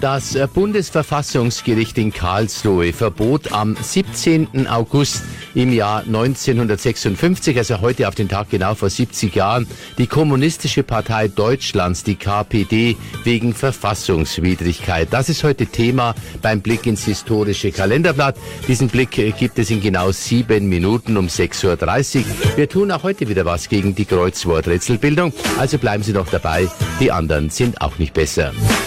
Das Bundesverfassungsgericht in Karlsruhe verbot am 17. August im Jahr 1956, also heute auf den Tag genau vor 70 Jahren, die Kommunistische Partei Deutschlands, die KPD, wegen Verfassungswidrigkeit. Das ist heute Thema beim Blick ins historische Kalenderblatt. Diesen Blick gibt es in genau 7 Minuten um 6.30 Uhr. Wir tun auch heute wieder was gegen die Kreuzworträtselbildung, also bleiben Sie noch dabei, die anderen sind auch nicht besser.